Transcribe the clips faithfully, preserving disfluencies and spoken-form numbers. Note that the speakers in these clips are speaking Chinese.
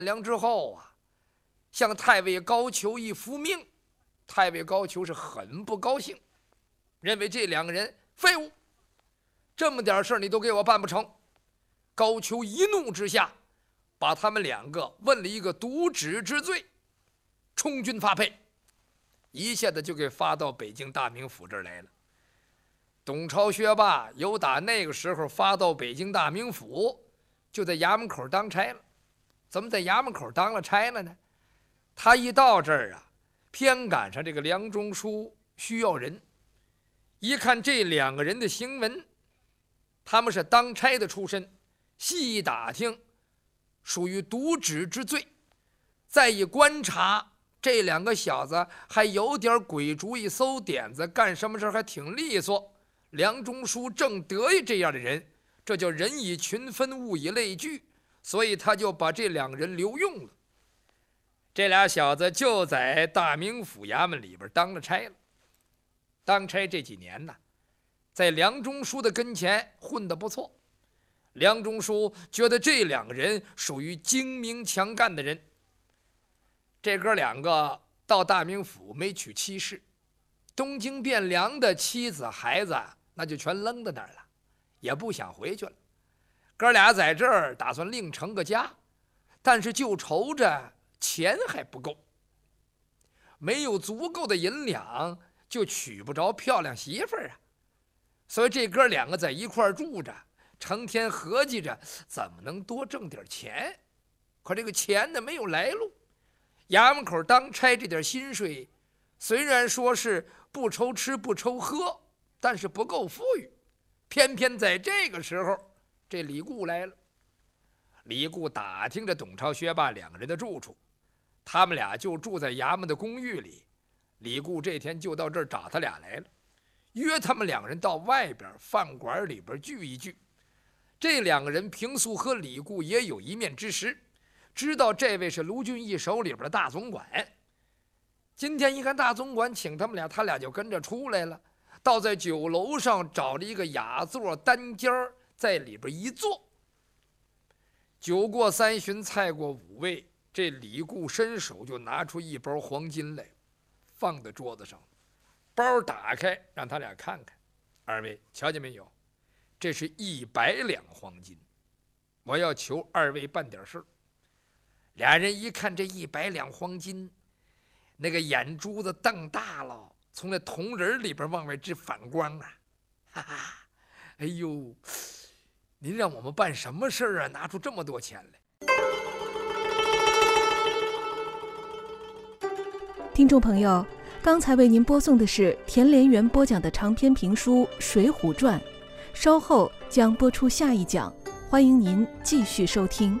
凉之后啊，向太尉高俅一复命，太尉高俅是很不高兴，认为这两个人废物，这么点事儿你都给我办不成。高俅一怒之下，把他们两个问了一个渎旨之罪，充军发配，一下子就给发到北京大名府这儿来了。董超学霸由打那个时候发到北京大名府，就在衙门口当差了。怎么在衙门口当了差了呢？他一到这儿啊，偏赶上这个梁中书需要人，一看这两个人的行文，他们是当差的出身，细一打听，属于渎旨之罪。再一观察，这两个小子还有点鬼主意、馊点子，干什么事还挺利索。梁中书正得意这样的人，这叫人以群分，物以类聚，所以他就把这两个人留用了。这俩小子就在大名府衙门里边当了差了。当差这几年呢，在梁中书的跟前混得不错。梁中书觉得这两个人属于精明强干的人。这哥两个到大名府没娶妻室，东京汴梁的妻子孩子那就全扔在那儿了，也不想回去了。哥俩在这儿打算另成个家，但是就愁着钱还不够，没有足够的银两，就娶不着漂亮媳妇儿啊。所以这哥两个在一块儿住着，成天合计着怎么能多挣点钱。可这个钱呢，没有来路。衙门口当差这点薪水，虽然说是不愁吃不愁喝，但是不够富裕。偏偏在这个时候，这李固来了。李固打听着董超、薛霸两个人的住处，他们俩就住在衙门的公寓里。李固这天就到这儿找他俩来了，约他们两个人到外边饭馆里边聚一聚。这两个人平素和李固也有一面之识，知道这位是卢俊义手里边的大总管。今天一看大总管请他们俩，他俩就跟着出来了，倒在酒楼上找了一个雅座单间儿，在里边一坐。酒过三巡，菜过五味，这李固伸手就拿出一包黄金来，放在桌子上。包打开，让他俩看看。二位瞧见没有？这是一百两黄金，我要求二位办点事。俩人一看这一百两黄金，那个眼珠子瞪大了，从那铜人里边往外直反光啊！哈哈，哎呦，您让我们办什么事啊？拿出这么多钱来！ 听众朋友，刚才为您播送的是田连元播讲的长篇评书《水浒传》，稍后将播出下一讲，欢迎您继续收听。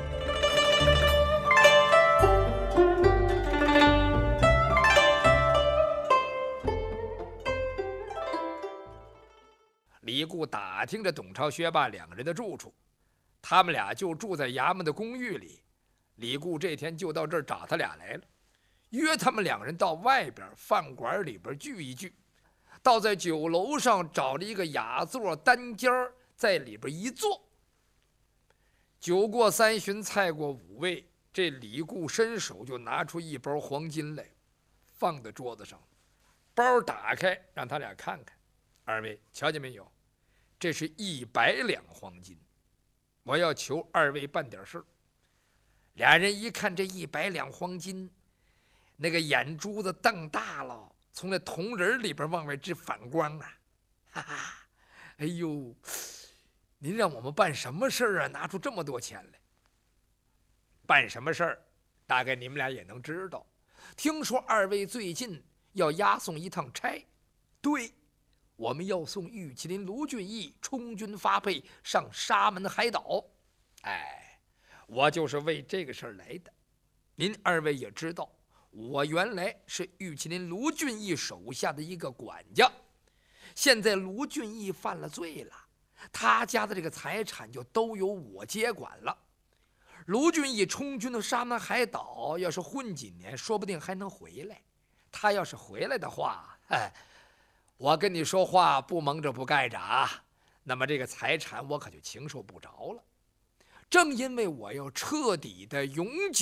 李固打听着董超、薛霸两个人的住处，他们俩就住在衙门的公寓里。李固这天就到这儿找他俩来了，约他们两个人到外边饭馆里边聚一聚。倒在酒楼上找了一个雅座单间儿，在里边一坐。酒过三巡，菜过五味，这李固伸手就拿出一包黄金来，放在桌子上。包打开，让他俩看看。二位瞧见没有？这是一百两黄金，我要求二位办点事。俩人一看这一百两黄金，那个眼珠子瞪大了，从那铜人里边往外直反光啊！哈哈，哎呦，您让我们办什么事啊？拿出这么多钱来！办什么事儿？大概你们俩也能知道。听说二位最近要押送一趟差，对。我们要送玉麒麟卢俊义充军发配上沙门海岛。哎，我就是为这个事儿来的。您二位也知道，我原来是玉麒麟卢俊义手下的一个管家，现在卢俊义犯了罪了，他家的这个财产就都由我接管了。卢俊义充军的沙门海岛，要是混几年，说不定还能回来。他要是回来的话，哎，我跟你说话不蒙着不盖着啊，那么这个财产我可就经受不着了。正因为我要彻底的永久